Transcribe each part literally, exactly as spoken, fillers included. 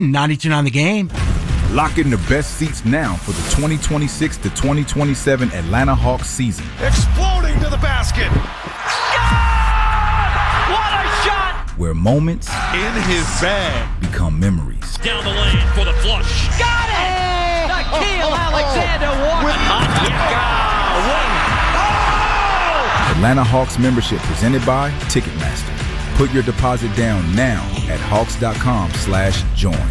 ninety-two point nine The Game. Lock in the best seats now for the twenty twenty-six to twenty twenty-seven Atlanta Hawks season. Exploding to the basket. What a shot! Where moments in his bag become memories. Down the lane for the flush. Got it! Nickeil Alexander Walker. Oh! Atlanta Hawks membership presented by Ticketmaster. Put your deposit down now at hawks.com slash join.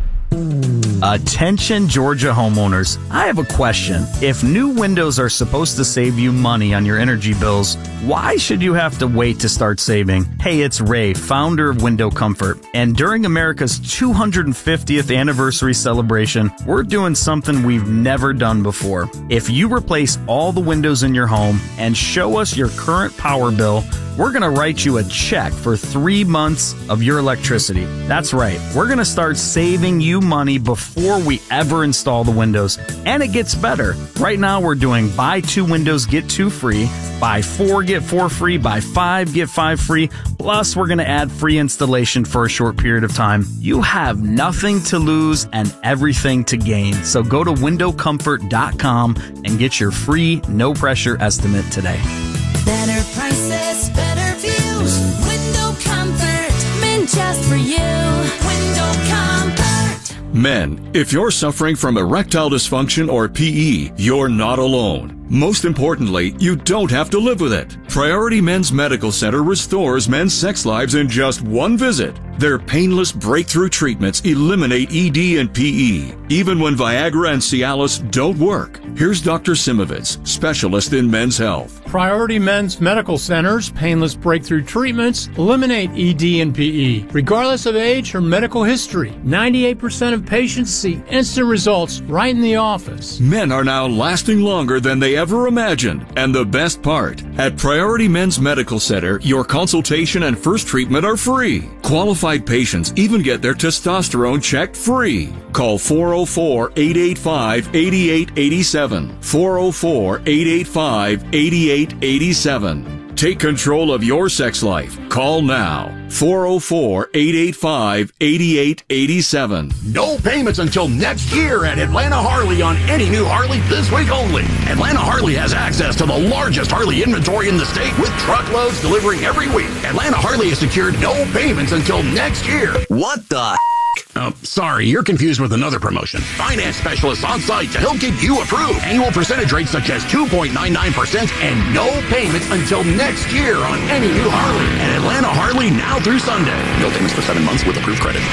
Attention Georgia homeowners, I have a question. If new windows are supposed to save you money on your energy bills, why should you have to wait to start saving? Hey, it's Ray, founder of Window Comfort, and during America's two hundred fiftieth anniversary celebration, we're doing something we've never done before. If you replace all the windows in your home and show us your current power bill, we're going to write you a check for three months of your electricity. That's right. We're going to start saving you money before we ever install the windows. And it gets better. Right now, we're doing buy two windows, get two free. Buy four, get four free. Buy five, get five free. Plus, we're going to add free installation for a short period of time. You have nothing to lose and everything to gain. So go to window comfort dot com and get your free, no-pressure estimate today. Better prices, better views. Window Comfort, meant just for you. Window Comfort. Men, if you're suffering from erectile dysfunction or P E, you're not alone. Most importantly, you don't have to live with it. Priority Men's Medical Center restores men's sex lives in just one visit. Their painless breakthrough treatments eliminate E D and P E, even when Viagra and Cialis don't work. Here's Doctor Simovitz, specialist in men's health. Priority Men's Medical Center's painless breakthrough treatments eliminate E D and P E, regardless of age or medical history. ninety-eight percent of patients see instant results right in the office. Men are now lasting longer than they ever imagined. And the best part, at Priority Men's Medical Center, your consultation and first treatment are free. Qualified patients even get their testosterone checked free. Call four oh four, eight eight five, eight eight eight seven. four oh four, eight eight five, eight eight eight seven. Take control of your sex life. Call now. four oh four, eight eight five, eight eight eight seven. No payments until next year at Atlanta Harley on any new Harley this week only. Atlanta Harley has access to the largest Harley inventory in the state with truckloads delivering every week. Atlanta Harley has secured no payments until next year. What the Oh, sorry, you're confused with another promotion. Finance specialists on site to help get you approved. Annual percentage rates such as two point nine nine percent and no payments until next year on any new Harley. At Atlanta Harley now through Sunday. No payments for seven months with approved credit.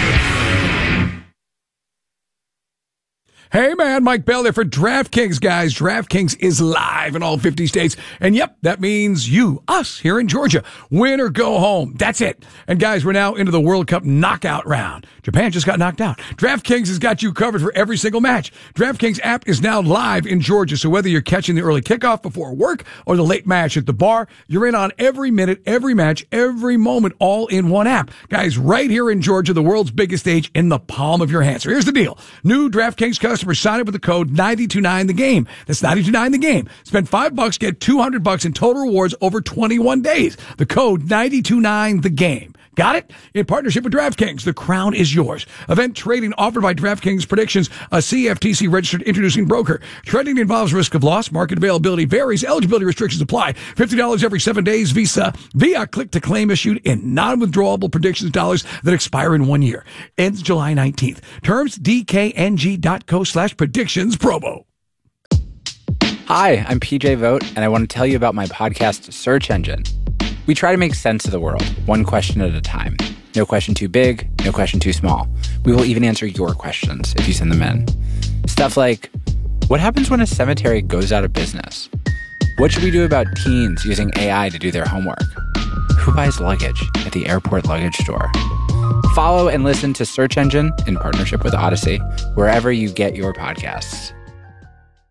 Hey man, Mike Bell there for DraftKings, guys. DraftKings is live in all fifty states. And yep, that means you, us here in Georgia. Win or go home. That's it. And guys, we're now into the World Cup knockout round. Japan just got knocked out. DraftKings has got you covered for every single match. DraftKings app is now live in Georgia. So whether you're catching the early kickoff before work or the late match at the bar, you're in on every minute, every match, every moment, all in one app. Guys, right here in Georgia, the world's biggest stage in the palm of your hand. So here's the deal. New DraftKings customers sign up with the code nine two nine the game. That's nine two nine the game. Spend five bucks, get two hundred bucks in total rewards over twenty-one days. The code nine two nine the game. Got it? In partnership with DraftKings, the crown is yours. Event trading offered by DraftKings Predictions, a C F T C registered introducing broker. Trading involves risk of loss. Market availability varies. Eligibility restrictions apply. fifty dollars every seven days Visa via click to claim issued in non-withdrawable predictions dollars that expire in one year. Ends July nineteenth. Terms D K N G dot co slash predictions promo. Hi, I'm P J Vogt, and I want to tell you about my podcast, Search Engine. We try to make sense of the world, one question at a time. No question too big, no question too small. We will even answer your questions if you send them in. Stuff like, what happens when a cemetery goes out of business? What should we do about teens using A I to do their homework? Who buys luggage at the airport luggage store? Follow and listen to Search Engine in partnership with Odyssey, wherever you get your podcasts.